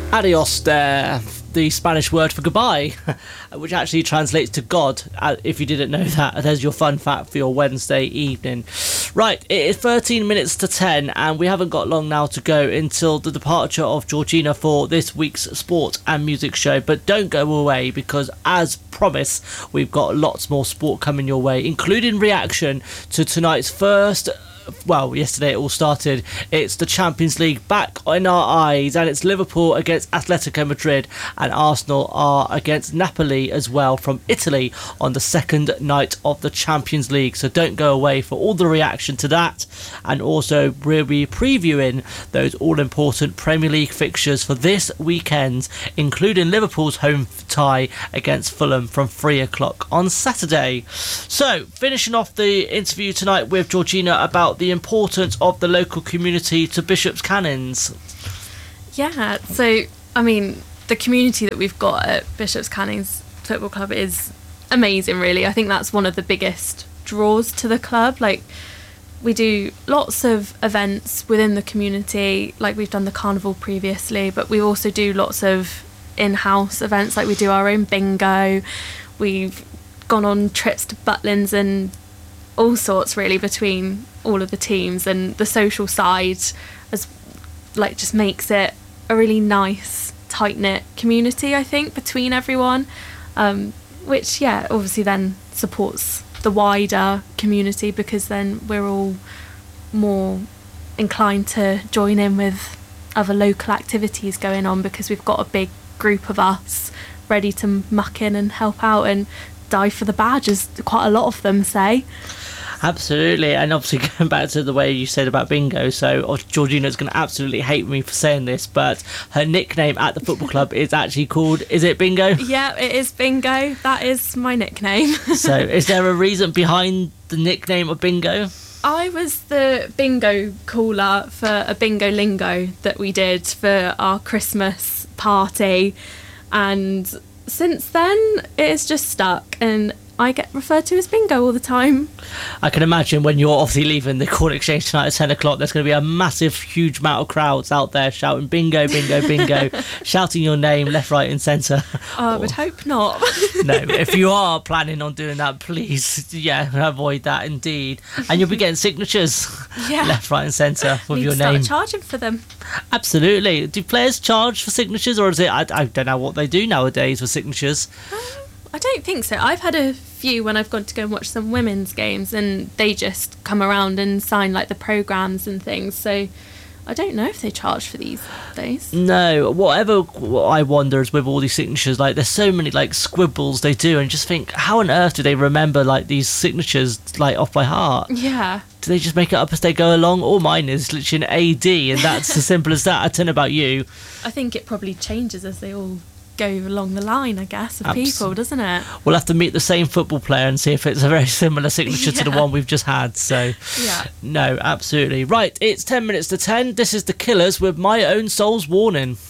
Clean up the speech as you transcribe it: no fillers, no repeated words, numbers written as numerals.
Adios there, the Spanish word for goodbye, which actually translates to God, if you didn't know that. There's your fun fact for your Wednesday evening. Right, it is 13 minutes to 10, and we haven't got long now to go until the departure of Georgina for this week's sport and music show. But don't go away, because as promised, we've got lots more sport coming your way, including reaction to tonight's first... Well, yesterday it all started. It's the Champions League back in our eyes, and it's Liverpool against Atletico Madrid, and Arsenal are against Napoli as well from Italy on the second night of the Champions League. So don't go away for all the reaction to that, and also we'll be previewing those all-important Premier League fixtures for this weekend, including Liverpool's home tie against Fulham from 3 o'clock on Saturday. So finishing off the interview tonight with Georgina about the importance of the local community to Bishop's Cannons. Yeah, so I mean, the community that we've got at Bishop's Cannons Football Club is amazing, really. I think that's one of the biggest draws to the club. Like, we do lots of events within the community, like we've done the carnival previously, but we also do lots of in-house events, like we do our own bingo, we've gone on trips to Butlins and all sorts, really, between all of the teams, and the social side as like just makes it a really nice tight-knit community, I think, between everyone, which obviously then supports the wider community, because then we're all more inclined to join in with other local activities going on, because we've got a big group of us ready to muck in and help out and die for the badge, as quite a lot of them say. Absolutely, and obviously going back to the way you said about bingo, so Georgina's going to absolutely hate me for saying this, but her nickname at the football club is actually called, is it Bingo? Yeah, it is Bingo. That is my nickname. So is there a reason behind the nickname of Bingo? I was the bingo caller for a bingo lingo that we did for our Christmas party, and since then it has just stuck, and I get referred to as Bingo all the time. I can imagine when you're obviously leaving the Corn Exchange tonight at 10 o'clock, there's going to be a massive, huge amount of crowds out there shouting Bingo, Bingo, Bingo, shouting your name left, right and centre. I would hope not. No, if you are planning on doing that, please, avoid that indeed. And you'll be getting signatures left, right and centre with your name. Need to start charging for them. Absolutely. Do players charge for signatures, or is it, I don't know what they do nowadays with signatures. I don't think so. I've had a few when I've gone to go and watch some women's games, and they just come around and sign like the programmes and things, so I don't know if they charge for these days. No, what I wonder is with all these signatures, like there's so many like scribbles they do, and just think, how on earth do they remember like these signatures like off by heart? Yeah. Do they just make it up as they go along? All mine is literally an AD, and that's as simple as that. I don't know about you. I think it probably changes as they all go along the line, I guess, of people, doesn't it? We'll have to meet the same football player and see if it's a very similar signature to the one we've just had. So, no, absolutely. Right, it's 10 minutes to 10. This is The Killers with My Own Soul's Warning.